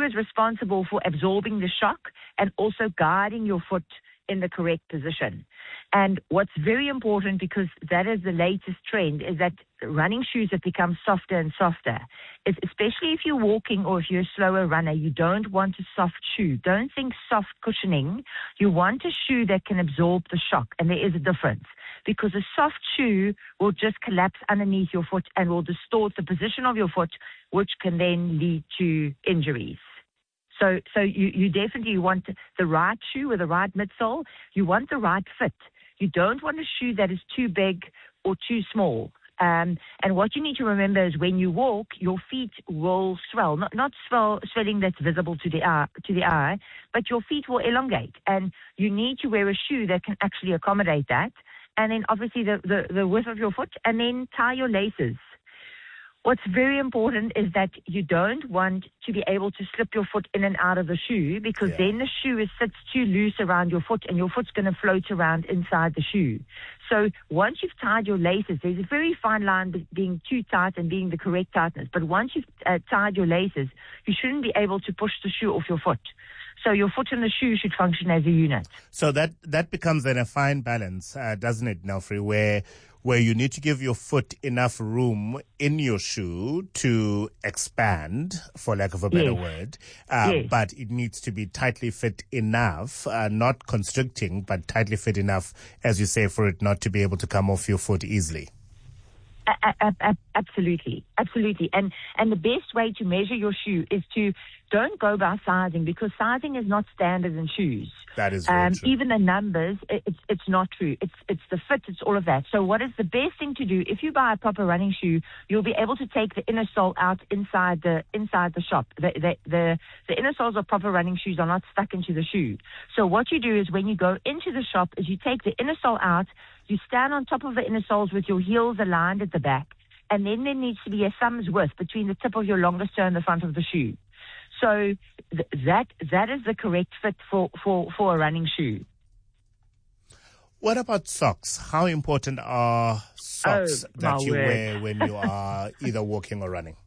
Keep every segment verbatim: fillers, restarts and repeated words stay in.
is responsible for absorbing the shock and also guiding your foot in the correct position. And what's very important, because that is the latest trend, is that running shoes have become softer and softer. It's, especially if you're walking or if you're a slower runner, you don't want a soft shoe. Don't think soft cushioning. You want a shoe that can absorb the shock, and there is a difference, because a soft shoe will just collapse underneath your foot and will distort the position of your foot, which can then lead to injuries. So so you, you definitely want the right shoe with the right midsole. You want the right fit. You don't want a shoe that is too big or too small. Um, and what you need to remember is when you walk, your feet will swell, not not swell, swelling that's visible to the eye, to the eye, but your feet will elongate. And you need to wear a shoe that can actually accommodate that. And then obviously the, the, the width of your foot, and then tie your laces. What's very important is that you don't want to be able to slip your foot in and out of the shoe, because yeah. then the shoe is, sits too loose around your foot and your foot's going to float around inside the shoe. So once you've tied your laces, there's a very fine line be- being too tight and being the correct tightness. But once you've uh, tied your laces, you shouldn't be able to push the shoe off your foot. So your foot and the shoe should function as a unit. So that, that becomes then a fine balance, uh, doesn't it, Nelfrey, where where you need to give your foot enough room in your shoe to expand, for lack of a better yes. word, uh, yes. but it needs to be tightly fit enough, uh, not constricting, but tightly fit enough, as you say, for it not to be able to come off your foot easily. A- a- a- absolutely, absolutely. And and the best way to measure your shoe is to don't go by sizing, because sizing is not standard in shoes. That is very um, true. Even the numbers, it, it's it's not true. It's it's the fit, it's all of that. So what is the best thing to do? If you buy a proper running shoe, you'll be able to take the inner sole out inside the inside the shop. The the the, the inner soles of proper running shoes are not stuck into the shoe. So what you do is when you go into the shop, is you take the inner sole out. You stand on top of the inner soles with your heels aligned at the back, and then there needs to be a thumb's width between the tip of your longest toe and the front of the shoe. So th- that that is the correct fit for, for, for a running shoe. What about socks? How important are socks oh, that you word. wear when you are either walking or running?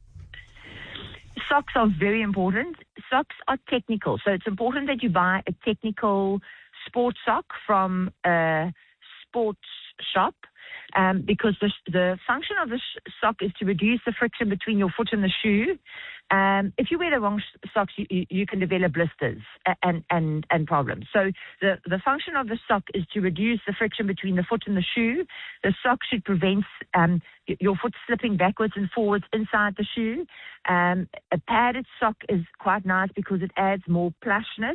Socks are very important. Socks are technical. So it's important that you buy a technical sports sock from a sports shop, um, because the, the function of the sh- sock is to reduce the friction between your foot and the shoe. Um, if you wear the wrong sh- socks, you, you, you can develop blisters and, and, and problems. So the, the function of the sock is to reduce the friction between the foot and the shoe. The sock should prevent um, your foot slipping backwards and forwards inside the shoe. Um, a padded sock is quite nice because it adds more plushness.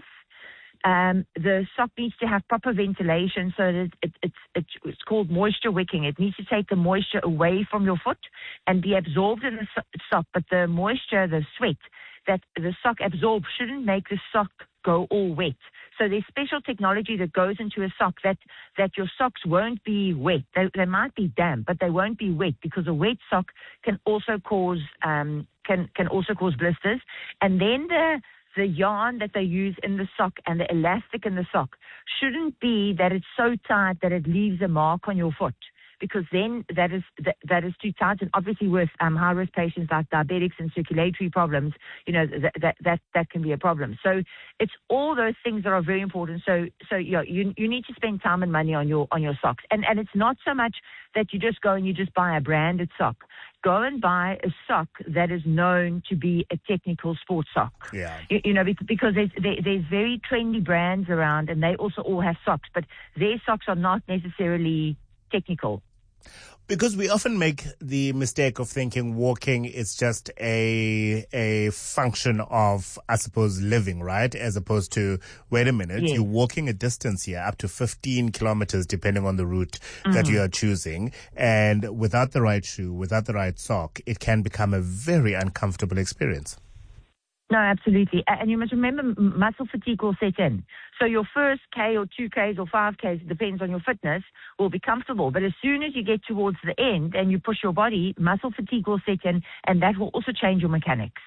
Um, the sock needs to have proper ventilation, so that it, it, it's, it's called moisture wicking. It needs to take the moisture away from your foot and be absorbed in the so- sock. But the moisture, the sweat that the sock absorbs shouldn't make the sock go all wet. So there's special technology that goes into a sock that, that your socks won't be wet. They, they might be damp, but they won't be wet, because a wet sock can also cause um, can can also cause blisters. And then the The yarn that they use in the sock and the elastic in the sock shouldn't be that it's so tight that it leaves a mark on your foot, because then that is that, that is too tight. And obviously with um, high-risk patients like diabetics and circulatory problems, you know, that, that that that can be a problem. So it's all those things that are very important. So so you know, you you need to spend time and money on your on your socks. And and it's not so much that you just go and you just buy a branded sock. Go and buy a sock that is known to be a technical sports sock. Yeah. You, you know, because there's, there, there's very trendy brands around, and they also all have socks, but their socks are not necessarily technical. Because we often make the mistake of thinking walking is just a a function of, I suppose, living, right? As opposed to, wait a minute, yes. you're walking a distance here, up to fifteen kilometers, depending on the route mm-hmm. that you are choosing. And without the right shoe, without the right sock, it can become a very uncomfortable experience. No, absolutely. And you must remember, muscle fatigue will set in. So your first K or two Ks or five Ks, depends on your fitness, will be comfortable. But as soon as you get towards the end and you push your body, muscle fatigue will set in, and that will also change your mechanics.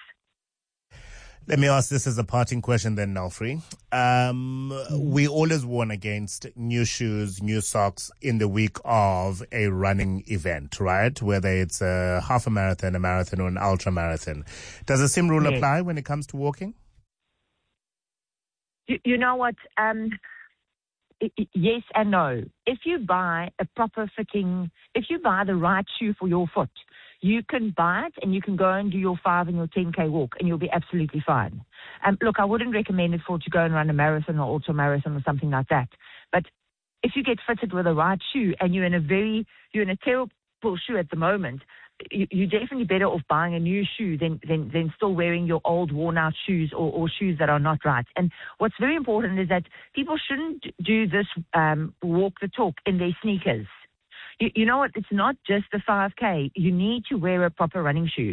Let me ask this as a parting question then, Nelfrey. Um, we always warn against new shoes, new socks in the week of a running event, right? Whether it's a half a marathon, a marathon, or an ultra marathon. Does the same rule yes. apply when it comes to walking? You, you know what? Um, I- I- yes and no. If you buy a proper fitting, if you buy the right shoe for your foot, you can buy it and you can go and do your five and your ten K walk and you'll be absolutely fine. Um, look, I wouldn't recommend it for to go and run a marathon or ultra marathon or something like that. But if you get fitted with the right shoe and you're in a very, you're in a terrible shoe at the moment, you, you're definitely better off buying a new shoe than, than, than still wearing your old worn out shoes or, or shoes that are not right. And what's very important is that people shouldn't do this um, walk the talk in their sneakers. You, you know what? It's not just the five K. You need to wear a proper running shoe.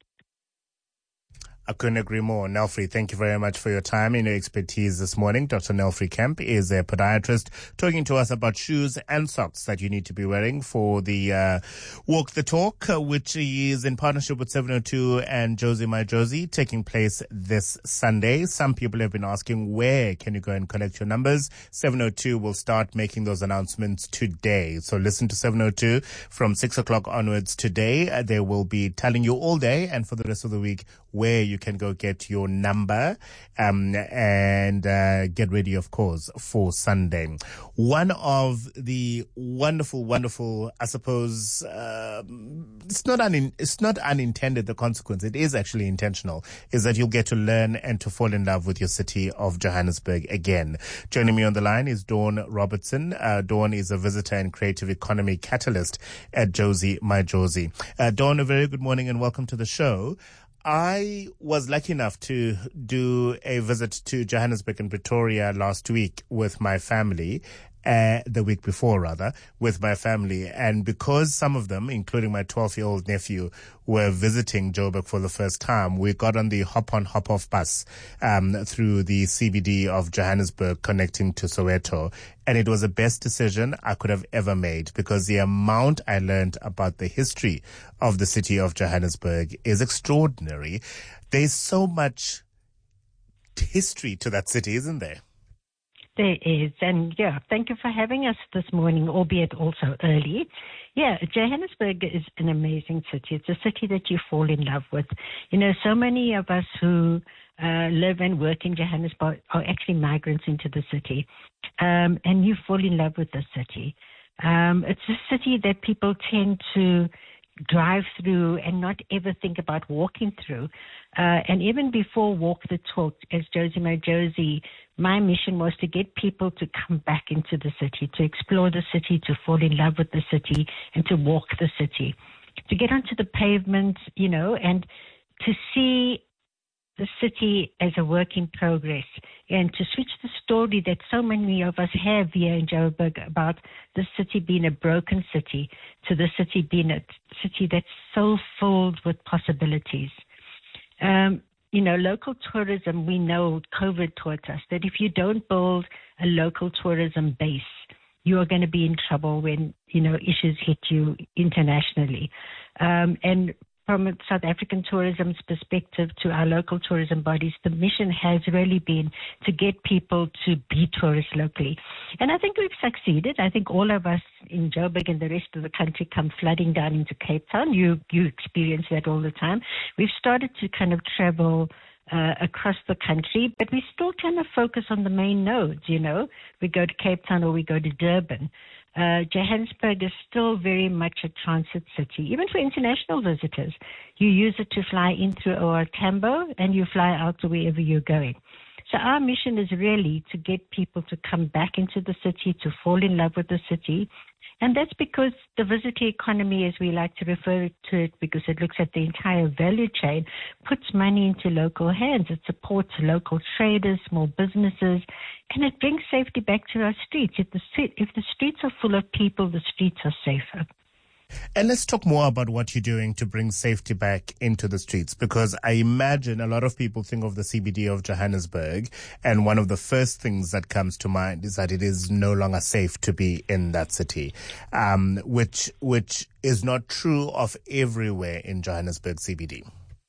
I couldn't agree more. Nelfree, thank you very much for your time and your expertise this morning. Doctor Nelfree Kemp is a podiatrist talking to us about shoes and socks that you need to be wearing for the uh, Walk the Talk, uh, which is in partnership with seven oh two and Josie My Josie, taking place this Sunday. Some people have been asking, where can you go and collect your numbers? seven oh two will start making those announcements today. So listen to seven oh two from six o'clock onwards today. Uh, they will be telling you all day and for the rest of the week where you can go get your number um, and uh, get ready, of course, for Sunday. One of the wonderful, wonderful, I suppose, uh, it's not un- it's not unintended, the consequence. It is actually intentional, is that you'll get to learn and to fall in love with your city of Johannesburg again. Joining me on the line is Dawn Robertson. Uh, Dawn is a visitor and creative economy catalyst at Josie My Josie. Uh, Dawn, a very good morning and welcome to the show. I was lucky enough to do a visit to Johannesburg and Pretoria last week with my family, uh, the week before rather, with my family. And because some of them, including my twelve-year-old nephew, were visiting Joburg for the first time, we got on the hop-on, hop-off bus um, through the C B D of Johannesburg connecting to Soweto. And it was the best decision I could have ever made because the amount I learned about the history of the city of Johannesburg is extraordinary. There's so much history to that city, isn't there? There is. And yeah, thank you for having us this morning, albeit also early. Yeah, Johannesburg is an amazing city. It's a city that you fall in love with. You know, so many of us who uh, live and work in Johannesburg are actually migrants into the city. Um, and you fall in love with the city. Um, it's a city that people tend to drive through and not ever think about walking through. Uh, and even before Walk the Talk, as Josie My Josie, my mission was to get people to come back into the city, to explore the city, to fall in love with the city, and to walk the city, to get onto the pavement, you know, and to see the city as a work in progress, and to switch the story that so many of us have here in Joburg about the city being a broken city to the city being a city that's so filled with possibilities. Um, you know, local tourism, we know COVID taught us that if you don't build a local tourism base, you are going to be in trouble when, you know, issues hit you internationally. Um, and from a South African tourism's perspective to our local tourism bodies, the mission has really been to get people to be tourists locally. And I think we've succeeded. I think all of us in Joburg and the rest of the country come flooding down into Cape Town. You you experience that all the time. We've started to kind of travel uh, across the country, but we still kind of focus on the main nodes, you know. We go to Cape Town or we go to Durban. Uh, Johannesburg is still very much a transit city, even for international visitors. You use it to fly in through O R Tambo and you fly out to wherever you're going. So our mission is really to get people to come back into the city, to fall in love with the city. And that's because the visitor economy, as we like to refer to it, because it looks at the entire value chain, puts money into local hands. It supports local traders, small businesses, and it brings safety back to our streets. If the, if the streets are full of people, the streets are safer. And let's talk more about what you're doing to bring safety back into the streets, because I imagine a lot of people think of the C B D of Johannesburg, and one of the first things that comes to mind is that it is no longer safe to be in that city, um, which which is not true of everywhere in Johannesburg C B D.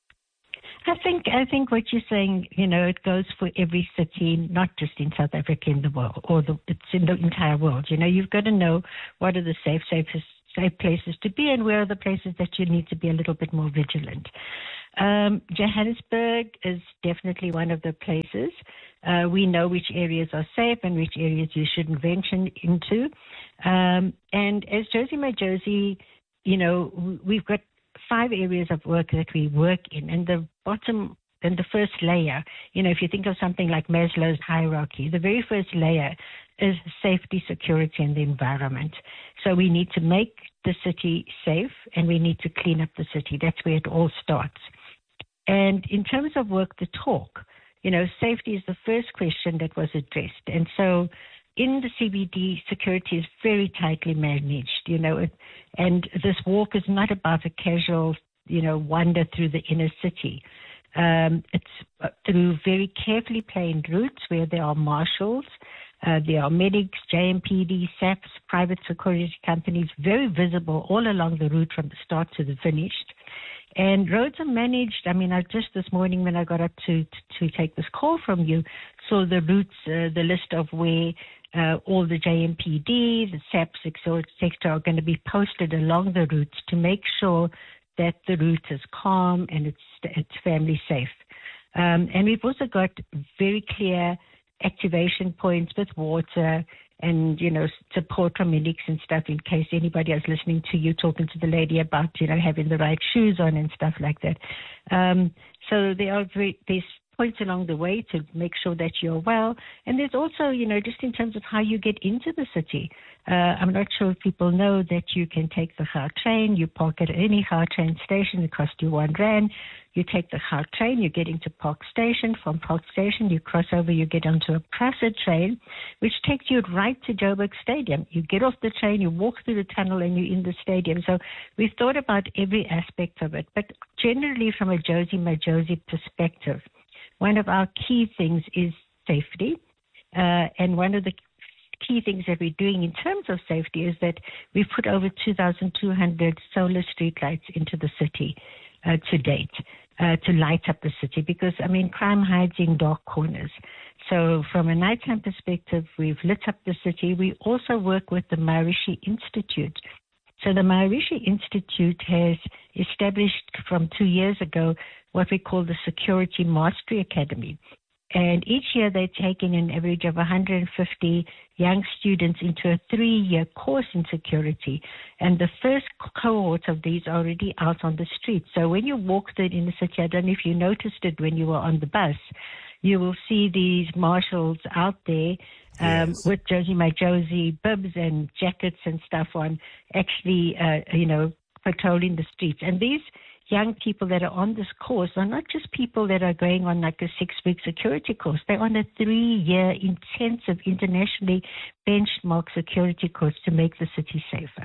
I think I think what you're saying, you know, it goes for every city, not just in South Africa, in the world, or the, it's in the entire world. You know, you've got to know what are the safe, safest, safe places to be and where are the places that you need to be a little bit more vigilant. Um, Johannesburg is definitely one of the places. Uh, we know which areas are safe and which areas you shouldn't venture into. Um, and as Josie My Josie, you know, we've got five areas of work that we work in. And the bottom and the first layer, you know, if you think of something like Maslow's hierarchy, the very first layer is safety, security, and the environment. So we need to make the city safe, and we need to clean up the city. That's where it all starts. And in terms of work the talk, you know, safety is the first question that was addressed. And so in the C B D, security is very tightly managed, you know, and this walk is not about a casual, you know, wander through the inner city. Um, it's through very carefully planned routes where there are marshals, uh, there are medics, J M P D, S A Ps, private security companies, very visible all along the route from the start to the finished. And roads are managed. I mean, I just this morning when I got up to, to, to take this call from you, saw the routes, uh, the list of where uh, all the J M P D, the S A Ps, et cetera, are going to be posted along the routes to make sure that the route is calm and it's it's family safe. Um, and we've also got very clear activation points with water and, you know, support from medics and stuff in case anybody is listening to you talking to the lady about, you know, having the right shoes on and stuff like that. Um, so there are very, there's points along the way to make sure that you're well. And there's also, you know, just in terms of how you get into the city. Uh, I'm not sure if people know that you can take the Gautrain. You park at any Gautrain station. It costs you one rand. You take the Gautrain, you get into Park Station. From Park Station, you cross over, you get onto a Prasa train, which takes you right to Joburg Stadium. You get off the train, you walk through the tunnel, and you're in the stadium. So we've thought about every aspect of it. But generally, from a Josie My Josie perspective, one of our key things is safety. Uh, and one of the key things that we're doing in terms of safety is that we've put over two thousand two hundred solar streetlights into the city uh, to date uh, to light up the city because, I mean, crime hides in dark corners. So from a nighttime perspective, we've lit up the city. We also work with the Maharishi Institute. So the Maharishi Institute has established from two years ago what we call the Security Mastery Academy. And each year they're taking an average of one hundred fifty young students into a three-year course in security. And the first cohort of these are already out on the street. So when you walk through in the city, I don't know if you noticed it when you were on the bus, you will see these marshals out there um, yes. with Josie My Josie bibs and jackets and stuff on, actually, uh, you know, patrolling the streets. And these young people that are on this course are not just people that are going on like a six-week security course. They're on a three-year intensive, internationally benchmark security course to make the city safer.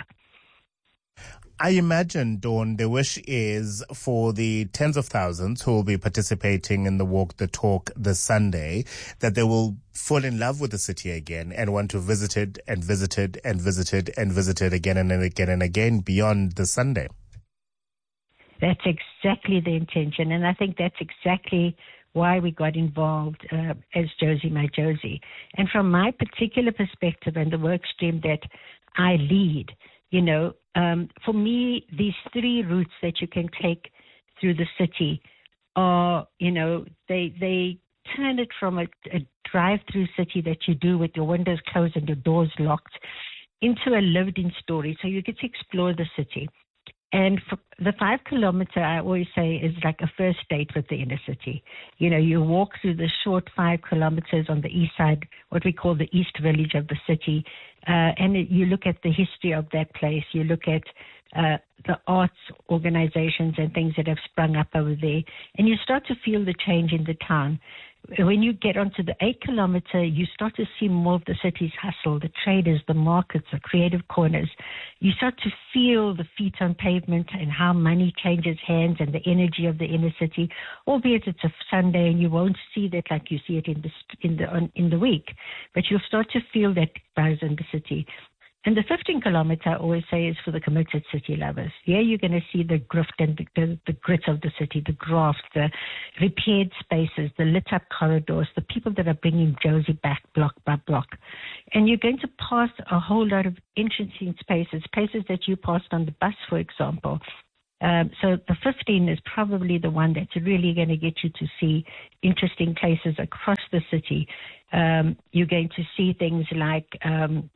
I imagine, Dawn, the wish is for the tens of thousands who will be participating in the Walk the Talk this Sunday, that they will fall in love with the city again and want to visit it and visit it and visit it and visit it again and again and again beyond the Sunday. That's exactly the intention, and I think that's exactly why we got involved uh, as Josie My Josie. And from my particular perspective and the work stream that I lead, you know, um, for me, these three routes that you can take through the city are, you know, they they turn it from a, a drive-through city that you do with your windows closed and your doors locked into a lived-in story. So you get to explore the city. And for the five kilometer, I always say, is like a first date with the inner city. You know, you walk through the short five kilometers on the east side, what we call the East Village of the city, uh, and it, you look at the history of that place. You look at uh, the arts organizations and things that have sprung up over there, and you start to feel the change in the town. When you get onto the eight kilometer, you start to see more of the city's hustle, the traders, the markets, the creative corners. You start to feel the feet on pavement and how money changes hands and the energy of the inner city, albeit it's a Sunday and you won't see that like you see it in the in the on, in the week, but you'll start to feel that buzz in the city. And the fifteen kilometer, I always say, is for the committed city lovers. Here you're going to see the grift and the, the, the grit of the city, the graft, the repaired spaces, the lit up corridors, the people that are bringing Josie back block by block. And you're going to pass a whole lot of interesting spaces, places that you passed on the bus, for example. Um, so the fifteen is probably the one that's really going to get you to see interesting places across the city. Um, you're going to see things like um,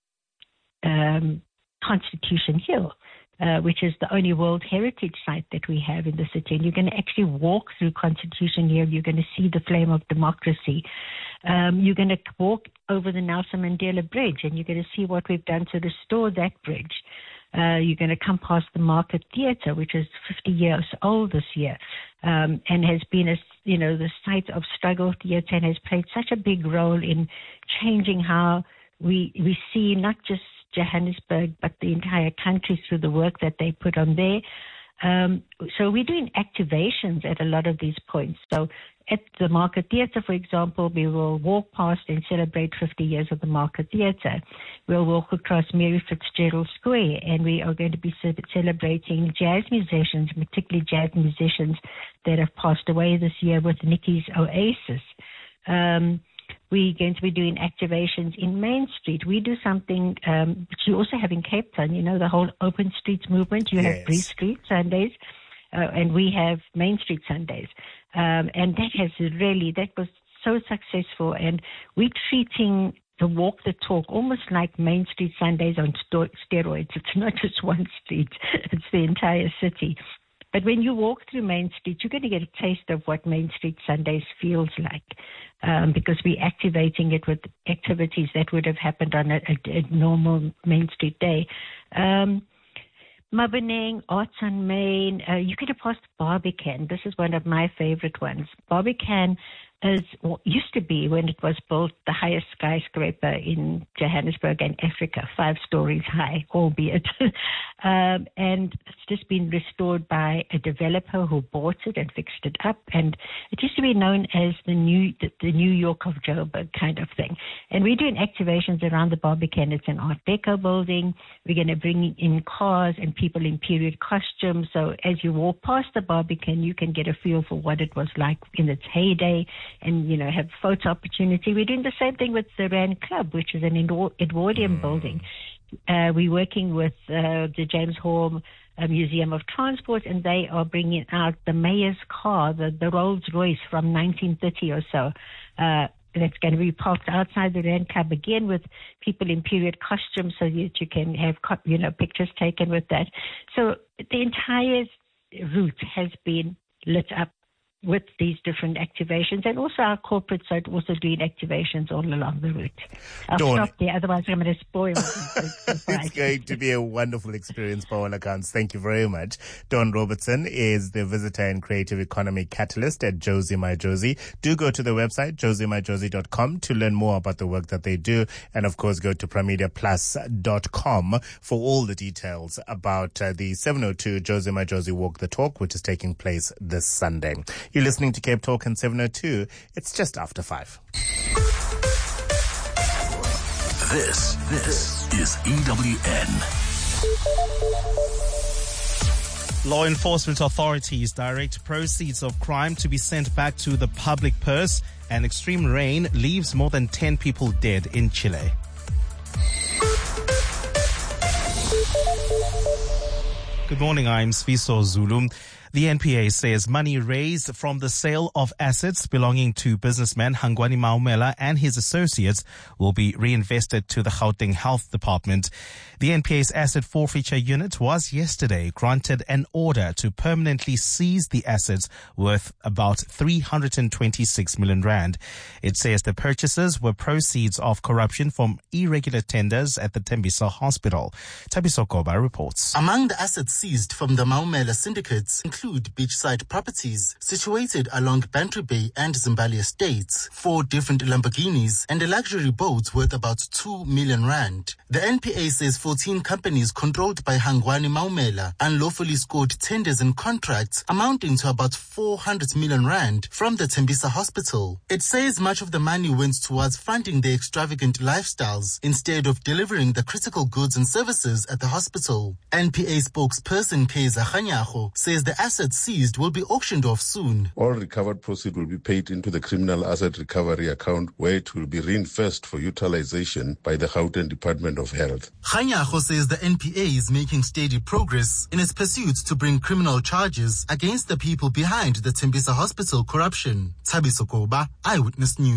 um, Constitution Hill, uh, which is the only World Heritage Site that we have in the city. And you're going to actually walk through Constitution Hill. You're going to see the flame of democracy. Um, you're going to walk over the Nelson Mandela Bridge, and you're going to see what we've done to restore that bridge. Uh, you're going to come past the Market Theatre, which is fifty years old this year, um, and has been a, you know, the site of struggle theatre, and has played such a big role in changing how we we see not just Johannesburg but the entire country through the work that they put on there. Um, so we're doing activations at a lot of these points. So at the Market Theatre, for example, we will walk past and celebrate fifty years of the Market Theatre. We'll walk across Mary Fitzgerald Square, and we are going to be celebrating jazz musicians, particularly jazz musicians that have passed away this year, with Nikki's Oasis. Um, We're going to be doing activations in Main Street. We do something um, which you also have in Cape Town, you know, the whole Open Streets movement. You Yes. have Bree Street Sundays, uh, and we have Main Street Sundays. Um, and that has really, that was so successful. And we're treating the walk, the talk, almost like Main Street Sundays on sto- steroids. It's not just one street, it's the entire city. But when you walk through Main Street, you're going to get a taste of what Main Street Sundays feels like, um, because we're activating it with activities that would have happened on a, a, a normal Main Street day. Um, Maboneng, Arts on Main, uh, you could have passed Barbican. This is one of my favorite ones. Barbican is, well, used to be, when it was built, the highest skyscraper in Johannesburg and Africa, five stories high, albeit. um, and it's just been restored by a developer who bought it and fixed it up. And it used to be known as the New the, the New York of Joburg kind of thing. And we're doing activations around the Barbican. It's an Art Deco building. We're going to bring in cars and people in period costumes. So as you walk past the Barbican, you can get a feel for what it was like in its heyday, and, you know, have photo opportunity. We're doing the same thing with the Rand Club, which is an Edwardian mm. building. Uh, we're working with uh, the James Hall uh, Museum of Transport, and they are bringing out the mayor's car, the, the Rolls Royce from nineteen thirty or so. Uh, that's going to be parked outside the Rand Club again, with people in period costumes, so that you can have, you know, pictures taken with that. So the entire route has been lit up with these different activations, and also our corporate side also doing activations all along the route. I'll Dawn. stop there, otherwise I'm going to spoil it. It's going to be a wonderful experience by all accounts. Thank you very much. Dawn Robertson is the Visitor and Creative Economy Catalyst at Josie My Josie. Do go to the website, josie my josie dot com, to learn more about the work that they do. And of course, go to pramedia plus dot com for all the details about uh, the seven oh two Josie My Josie Walk the Talk, which is taking place this Sunday. You're listening to Cape Talk and seven oh two. It's just after five. This, this is E W N. Law enforcement authorities direct proceeds of crime to be sent back to the public purse, and extreme rain leaves more than ten people dead in Chile. Good morning, I'm Sfiso Zulu. The N P A says money raised from the sale of assets belonging to businessman Hangwani Maumela and his associates will be reinvested to the Gauteng Health Department. The N P A's asset forfeiture unit was yesterday granted an order to permanently seize the assets worth about three hundred twenty-six million rand. It says the purchases were proceeds of corruption from irregular tenders at the Tembisa Hospital. Tabiso Koba reports. Among the assets seized from the Maumela syndicates include beachside properties situated along Bantry Bay and Zimbali estates, four different Lamborghinis, and a luxury boat worth about two million rand. The N P A says fourteen companies controlled by Hangwani Maumela unlawfully scored tenders and contracts amounting to about four hundred million rand from the Tembisa Hospital. It says much of the money went towards funding their extravagant lifestyles instead of delivering the critical goods and services at the hospital. N P A spokesperson Keza Khanyago says the assets seized will be auctioned off soon. All recovered proceeds will be paid into the criminal asset recovery account, where it will be reinforced for utilization by the Gauteng Department of Health. Kganyago says the N P A is making steady progress in its pursuit to bring criminal charges against the people behind the Tembisa Hospital corruption. Thabiso Koba, Eyewitness News.